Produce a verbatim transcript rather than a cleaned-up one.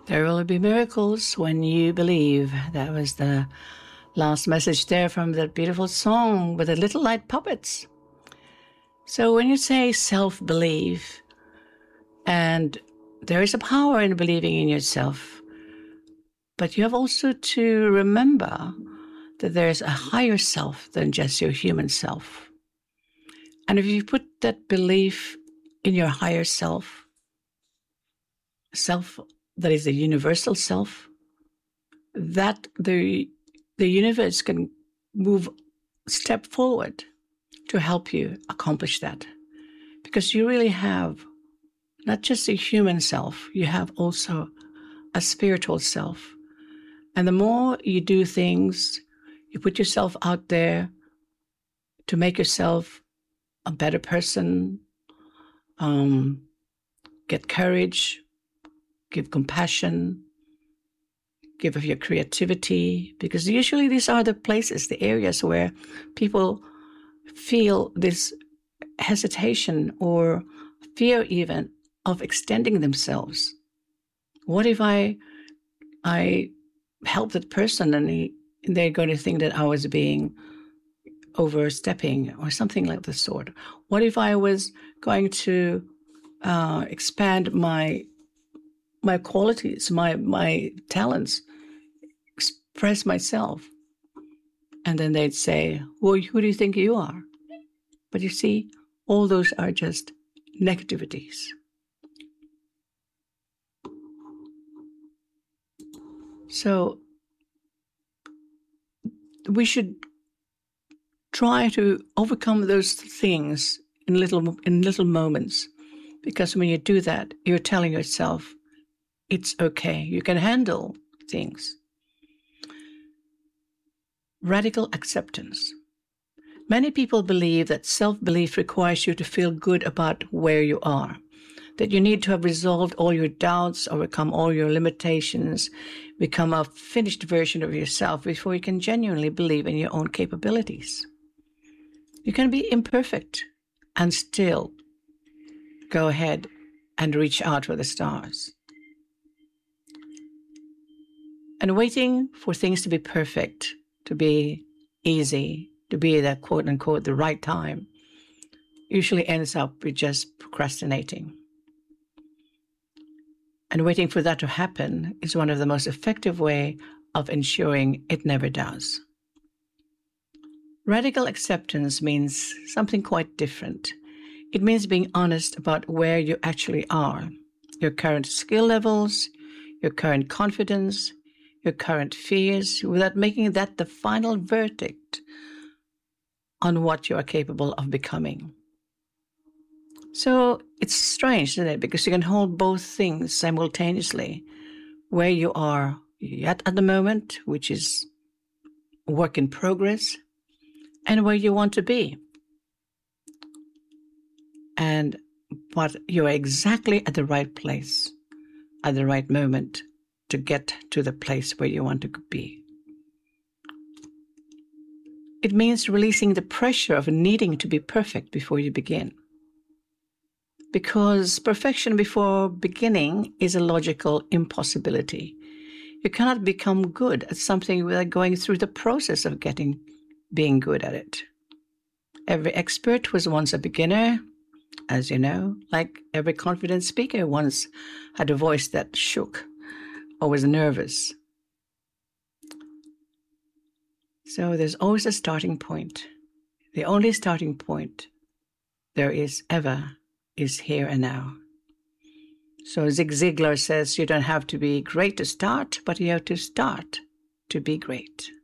There will be miracles when you believe. That was the last message there from that beautiful song with the little light puppets. So when you say self-belief, and there is a power in believing in yourself, but you have also to remember that there's a higher self than just your human self. And if you put that belief in your higher self, self that is the universal self, that the the universe can move a step forward to help you accomplish that. Because you really have not just a human self, you have also a spiritual self. And the more you do things, you put yourself out there to make yourself a better person, um, get courage, give compassion, give of your creativity, because usually these are the places, the areas where people feel this hesitation or fear even of extending themselves. What if I I help that person and, he, and they're going to think that I was being overstepping or something like the sort? What if I was going to uh, expand my my qualities, my my talents, express myself? And then they'd say, well, who do you think you are? But you see, all those are just negativities. So we should try to overcome those things in little in little moments, because when you do that, you're telling yourself, it's okay. You can handle things. Radical acceptance. Many people believe that self-belief requires you to feel good about where you are, that you need to have resolved all your doubts, overcome all your limitations, become a finished version of yourself before you can genuinely believe in your own capabilities. You can be imperfect and still go ahead and reach out for the stars. And waiting for things to be perfect, to be easy, to be the quote-unquote the right time, usually ends up with just procrastinating. And waiting for that to happen is one of the most effective ways of ensuring it never does. Radical acceptance means something quite different. It means being honest about where you actually are, your current skill levels, your current confidence, your current fears, without making that the final verdict on what you are capable of becoming. So it's strange, isn't it? Because you can hold both things simultaneously. Where you are at, at the moment, which is work in progress, and where you want to be. And but you're exactly at the right place, at the right moment, to get to the place where you want to be. It means releasing the pressure of needing to be perfect before you begin. Because perfection before beginning is a logical impossibility. You cannot become good at something without going through the process of getting, being good at it. Every expert was once a beginner, as you know, like every confident speaker once had a voice that shook or was nervous. So there's always a starting point. The only starting point there is ever is here and now. So Zig Ziglar says you don't have to be great to start, but you have to start to be great.